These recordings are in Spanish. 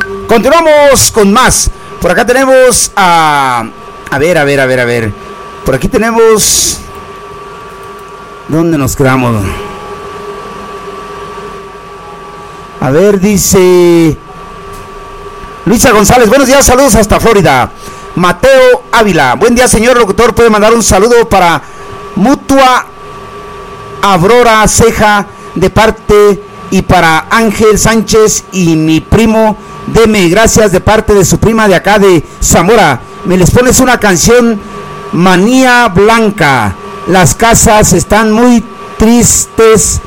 Continuamos con más. Por acá tenemos a ver. Por aquí tenemos... ¿Dónde nos quedamos? A ver, dice... Luisa González, buenos días, saludos hasta Florida. Mateo Ávila, buen día señor locutor, puede mandar un saludo para Mutua Aurora Ceja de parte y para Ángel Sánchez y mi primo Deme, gracias de parte de su prima de acá de Zamora. Me les pones una canción, Manía Blanca. Las casas están muy tristes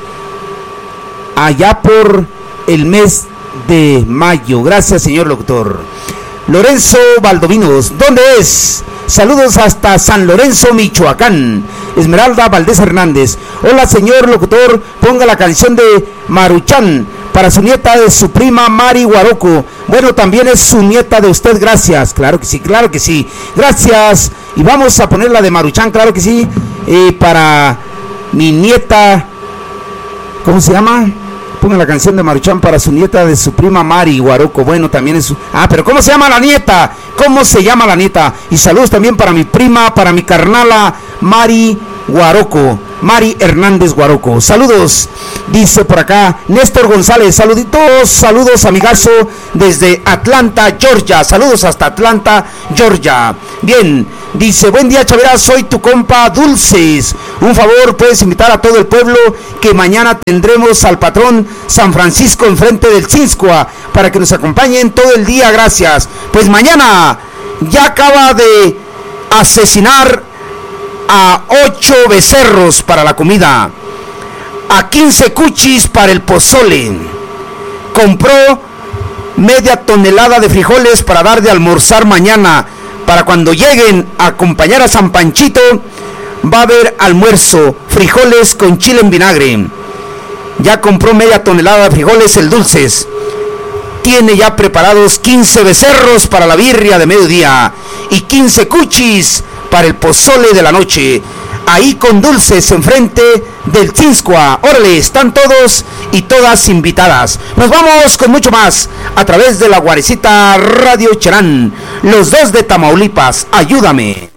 allá por el mes de mayo. Gracias señor locutor. Lorenzo Valdovinos, ¿dónde es? Saludos hasta San Lorenzo, Michoacán. Esmeralda Valdés Hernández, hola señor locutor, ponga la canción de Maruchan para su nieta de su prima Mari Guaroco. Bueno, también es su nieta de usted, gracias. Claro que sí, gracias. Y vamos a poner la de Maruchan, claro que sí, para mi nieta, ¿cómo se llama? Ponga la canción de Maruchan para su nieta de su prima Mari Guaroco. Bueno, también es su... pero ¿cómo se llama la nieta? ¿Cómo se llama la nieta? Y saludos también para mi prima, para mi carnala Mari Guaroco, Mari Hernández Guaroco. Saludos, dice por acá Néstor González, saludos amigazo desde Atlanta, Georgia. Saludos hasta Atlanta, Georgia. Bien, dice, buen día Chavera, soy tu compa Dulces. Un favor, puedes invitar a todo el pueblo que mañana tendremos al patrón San Francisco enfrente del Cinscoa para que nos acompañen todo el día, gracias. Pues mañana ya acaba de asesinar a 8 becerros para la comida, a 15 cuchis para el pozole, compró media tonelada de frijoles para dar de almorzar mañana, para cuando lleguen a acompañar a San Panchito, va a haber almuerzo, frijoles con chile en vinagre. Ya compró media tonelada de frijoles el Dulces, tiene ya preparados 15 becerros para la birria de mediodía y 15 cuchis para el pozole de la noche, ahí con Dulces enfrente del Cinscoa. Órale, están todos y todas invitadas. Nos vamos con mucho más a través de la Guarecita Radio Cherán, los dos de Tamaulipas. Ayúdame.